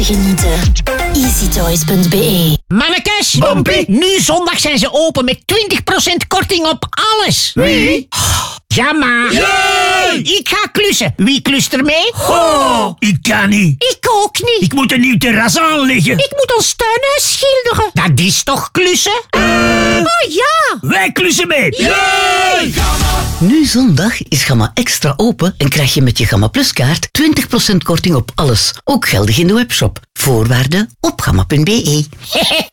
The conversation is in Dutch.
genieten. easytoys.be. Mannekes, Bompie. nu zondag zijn ze open met 20% korting op alles. Wie? Ja, maar. Jee! Ik ga klussen. Wie klust er mee? Oh, ik kan niet. Ik ook niet. Ik moet een nieuw terras aanleggen. Ik moet ons tuinhuis schilderen. Dat is toch klussen? Oh ja. Wij klussen mee. Jee! Nu zondag is Gamma Extra open en krijg je met je Gamma Plus kaart 20% korting op alles. Ook geldig in de webshop. Voorwaarden op gamma.be.